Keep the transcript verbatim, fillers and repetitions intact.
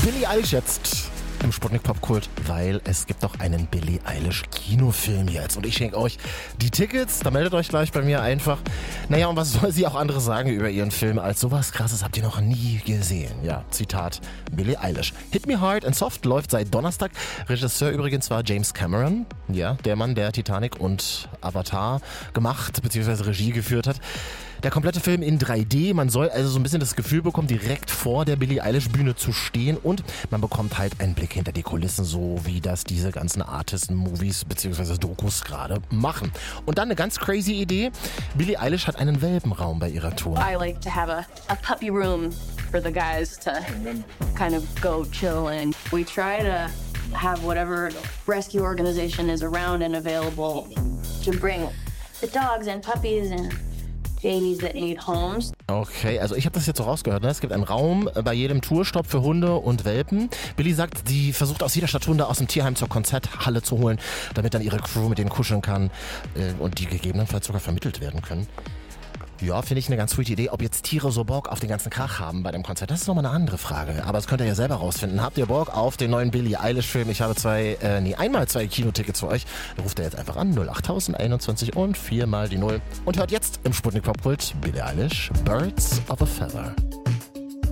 Billie Eilish jetzt im Sputnik Popkult, weil es gibt doch einen Billie Eilish Kinofilm jetzt und ich schenke euch die Tickets, da meldet euch gleich bei mir einfach. Naja, und was soll sie auch anderes sagen über ihren Film als sowas Krasses habt ihr noch nie gesehen. Ja, Zitat Billie Eilish. Hit Me Hard and Soft läuft seit Donnerstag. Regisseur übrigens war James Cameron, ja, der Mann, der Titanic und Avatar gemacht bzw. Regie geführt hat. Der komplette Film in drei D, man soll also so ein bisschen das Gefühl bekommen, direkt vor der Billie Eilish Bühne zu stehen und man bekommt halt einen Blick hinter die Kulissen, so wie das diese ganzen Artisten-Movies bzw. Dokus gerade machen. Und dann eine ganz crazy Idee, Billie Eilish hat einen Welpenraum bei ihrer Tour. I like to have a, a puppy room for the guys to kind of go chill in. We try to have whatever rescue organization is around and available to bring the dogs and puppies and babies that need homes. Okay, also ich habe das jetzt so rausgehört, ne? Es gibt einen Raum bei jedem Tourstopp für Hunde und Welpen. Billie sagt, sie versucht aus jeder Stadt Hunde aus dem Tierheim zur Konzerthalle zu holen, damit dann ihre Crew mit denen kuscheln kann äh, und die gegebenenfalls sogar vermittelt werden können. Ja, finde ich eine ganz sweet Idee. Ob jetzt Tiere so Bock auf den ganzen Krach haben bei dem Konzert, das ist nochmal eine andere Frage. Aber das könnt ihr ja selber rausfinden. Habt ihr Bock auf den neuen Billie Eilish-Film? Ich habe zwei, äh, nee, einmal zwei Kinotickets für euch. Da ruft ihr jetzt einfach an, null acht einundzwanzig und viermal die Null. Und hört jetzt im Sputnik Popkult Billie Eilish, Birds of a Feather.